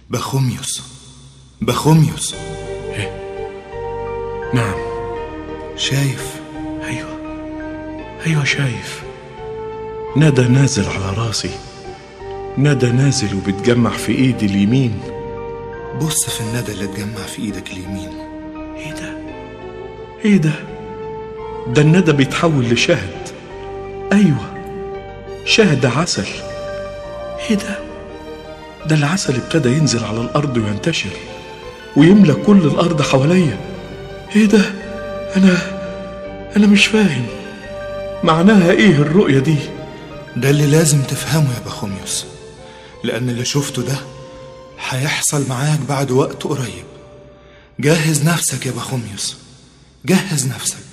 بخوميوس، بخوميوس. إيه؟ نعم. شايف؟ أيوة شايف. ندى نازل على راسي، ندى نازل وبتجمع في ايدي اليمين. بص في الندى اللي اتجمع في ايدك اليمين. ايه ده؟ ده الندى بيتحول لشهد. ايوه، شهد عسل. ايه ده العسل ابتدى ينزل على الارض وينتشر ويملى كل الارض حواليا. ايه ده؟ انا مش فاهم معناها ايه الرؤية دي. ده اللي لازم تفهمه يا بخوميوس، لأن اللي شفته ده هيحصل معاك بعد وقت قريب. جهز نفسك يا بخوميوس، جهز نفسك.